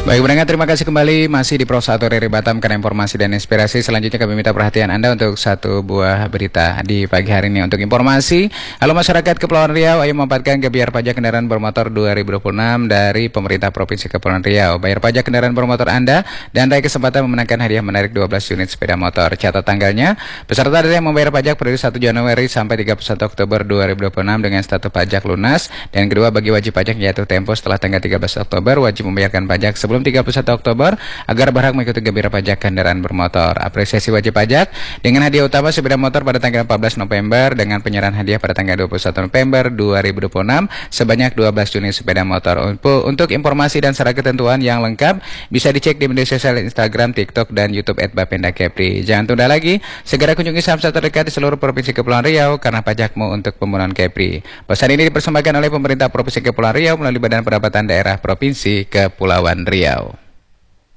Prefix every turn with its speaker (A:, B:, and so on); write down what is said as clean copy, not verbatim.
A: Baik pendengar, terima kasih kembali masih di Pro 1 Riri Batam karena informasi dan inspirasi. Selanjutnya kami minta perhatian Anda untuk satu buah berita di pagi hari ini. Untuk informasi, halo masyarakat Kepulauan Riau, ayo memanfaatkan kebiar pajak kendaraan bermotor 2026 dari pemerintah Provinsi Kepulauan Riau. Bayar pajak kendaraan bermotor Anda dan raih kesempatan memenangkan hadiah menarik 12 unit sepeda motor. Catat tanggalnya, peserta yang membayar pajak periode 1 Januari sampai 31 Oktober 2026 dengan status pajak lunas. Dan kedua, bagi wajib pajak yaitu tempo setelah tanggal 13 Oktober wajib membayarkan pajak sebelum 31 Oktober agar berhak mengikuti gebiar pajak kendaraan bermotor. Apresiasi wajib pajak dengan hadiah utama sepeda motor pada tanggal 14 November dengan penyerahan hadiah pada tanggal 21 November 2026 sebanyak 12 unit sepeda motor. Untuk informasi dan syarat ketentuan yang lengkap bisa dicek di media sosial Instagram, TikTok, dan YouTube @bapenda-kepri. Jangan tunda lagi, segera kunjungi samsat terdekat di seluruh Provinsi Kepulauan Riau karena pajakmu untuk pembunuhan Kepri. Pesan ini dipersembahkan oleh pemerintah Provinsi Kepulauan Riau melalui Badan Pendapatan Daerah Provinsi Kepulauan Riau.